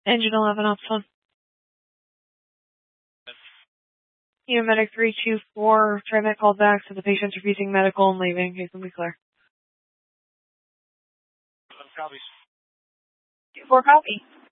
Engine 11 ops on. Medic 324, TriMet called back, so the patient's refusing medical and leaving. Case will be clear. Copies. 2-4 copy.